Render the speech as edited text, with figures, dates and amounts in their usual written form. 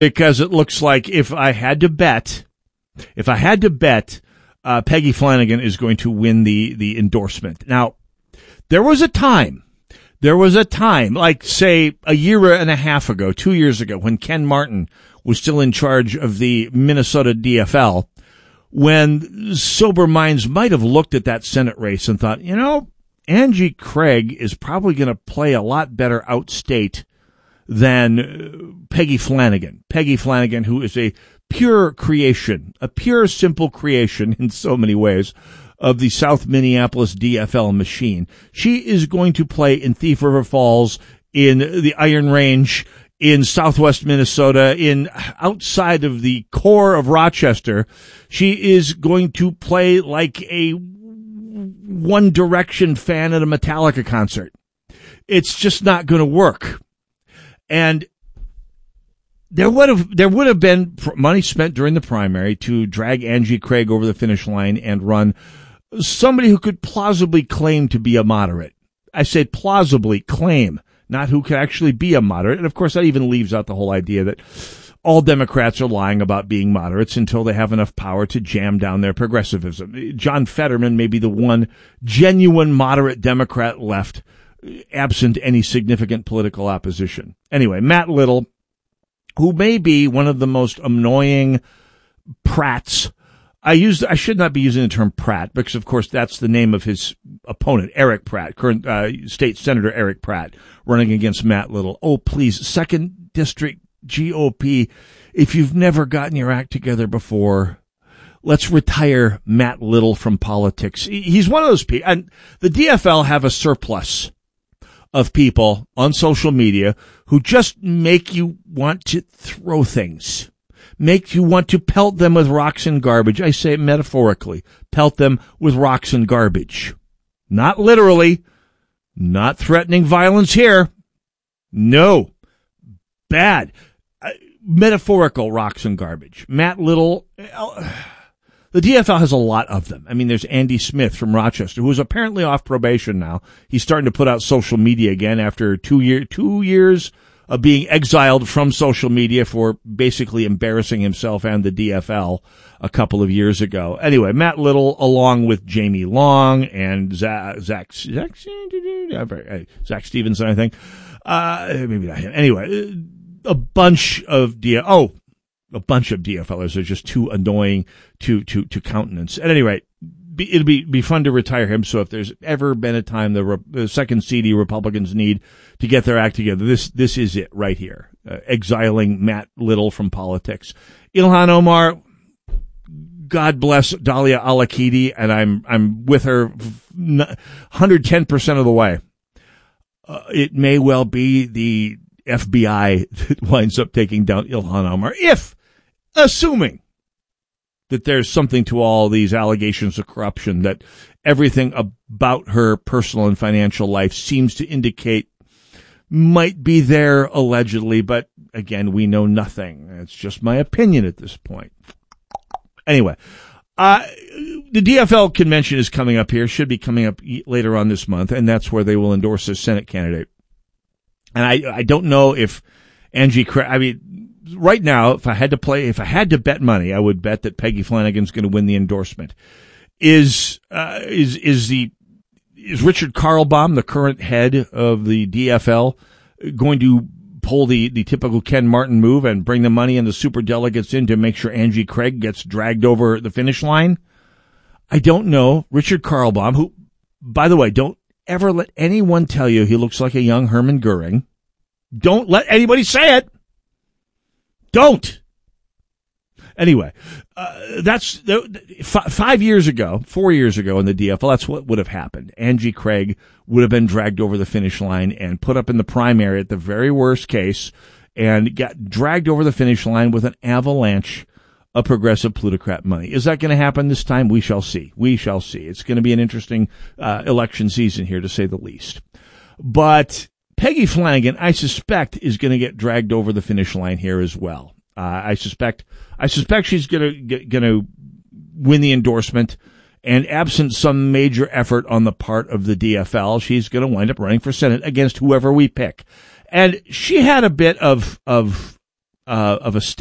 because it looks like if I had to bet, Peggy Flanagan is going to win the endorsement. Now, there was a time, like, say, a year and a half ago, 2 years ago, when Ken Martin was still in charge of the Minnesota DFL, when sober minds might have looked at that Senate race and thought, Angie Craig is probably going to play a lot better outstate than Peggy Flanagan. Peggy Flanagan, who is a pure creation, a pure, simple creation in so many ways of the South Minneapolis DFL machine. She is going to play in Thief River Falls, in the Iron Range, in Southwest Minnesota, in outside of the core of Rochester. She is going to play like a One Direction fan at a Metallica concert. It's just not going to work. And there would have been money spent during the primary to drag Angie Craig over the finish line and run somebody who could plausibly claim to be a moderate. I say plausibly claim, not who could actually be a moderate. And of course, that even leaves out the whole idea that all Democrats are lying about being moderates until they have enough power to jam down their progressivism. John Fetterman may be the one genuine moderate Democrat left, absent any significant political opposition. Anyway, Matt Little, who may be one of the most annoying prats. I should not be using the term Pratt because, of course, that's the name of his opponent, Eric Pratt, current state senator Eric Pratt, running against Matt Little. Oh, please, 2nd District GOP, if you've never gotten your act together before, let's retire Matt Little from politics. He's one of those people, and the DFL have a surplus of people on social media who just make you want to throw things. Make you want to pelt them with rocks and garbage. I say it metaphorically. Pelt them with rocks and garbage. Not literally. Not threatening violence here. No. Bad. Metaphorical rocks and garbage. Matt Little. The DFL has a lot of them. I mean, there's Andy Smith from Rochester, who is apparently off probation now. He's starting to put out social media again after 2 years of being exiled from social media for basically embarrassing himself and the DFL a couple of years ago. Anyway, Matt Little, along with Jamie Long and Zach Stevenson, I think. Maybe not him. Anyway, a bunch of DFLers are just too annoying to countenance. At any rate, it'll be fun to retire him. So if there's ever been a time the second CD Republicans need to get their act together, this is it right here. Exiling Matt Little from politics. Ilhan Omar, God bless Dalia Al-Akidi, and I'm with her 110% of the way. It may well be the FBI that winds up taking down Ilhan Omar, assuming that there's something to all these allegations of corruption, that everything about her personal and financial life seems to indicate might be there allegedly, but again, we know nothing. It's just my opinion at this point. Anyway, the DFL convention is coming up here, should be coming up later on this month, and that's where they will endorse a Senate candidate. And I don't know if Angie Craig, right now, if I had to bet money, I would bet that Peggy Flanagan's going to win the endorsement. Is Richard Karlbaum, the current head of the DFL, going to pull the typical Ken Martin move and bring the money and the superdelegates in to make sure Angie Craig gets dragged over the finish line? I don't know. Richard Karlbaum, who, by the way, don't ever let anyone tell you he looks like a young Hermann Goering. Don't let anybody say it. Don't. Anyway, that's 4 years ago in the DFL. That's what would have happened. Angie Craig would have been dragged over the finish line and put up in the primary at the very worst case and got dragged over the finish line with an avalanche of progressive plutocrat money. Is that going to happen this time? We shall see. We shall see. It's going to be an interesting election season here, to say the least. But Peggy Flanagan, I suspect, is going to get dragged over the finish line here as well. I suspect she's going to win the endorsement, and absent some major effort on the part of the DFL, she's going to wind up running for Senate against whoever we pick. And she had a bit of of a